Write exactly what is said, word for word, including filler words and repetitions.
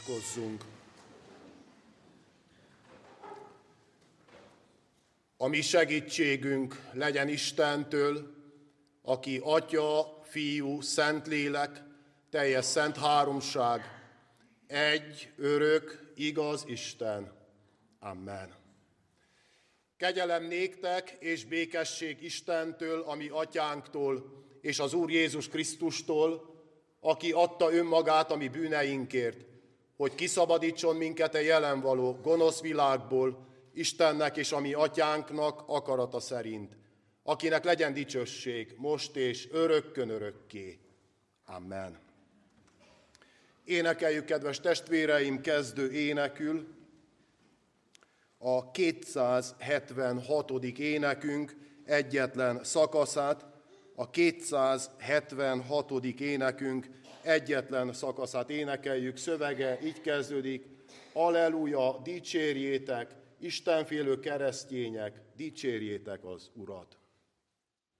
Imádkozzunk. A mi segítségünk legyen Istentől, aki Atya, Fiú, Szentlélek, teljes szent háromság, egy, örök, igaz Isten. Amen. Kegyelem néktek és békesség Istentől, a mi atyánktól, és az Úr Jézus Krisztustól, aki adta önmagát a mi bűneinkért, hogy kiszabadítson minket a jelenvaló gonosz világból, Istennek és a mi atyánknak akarata szerint, akinek legyen dicsőség most és örökkön örökké. Amen. Énekeljük, kedves testvéreim, kezdő énekül a kétszázhetvenhatodik énekünk egyetlen szakaszát, a kétszázhetvenhatodik énekünk egyetlen szakaszát énekeljük, szövege így kezdődik: Alleluja, dicsérjétek, Istenfélő keresztények, dicsérjétek az Urat!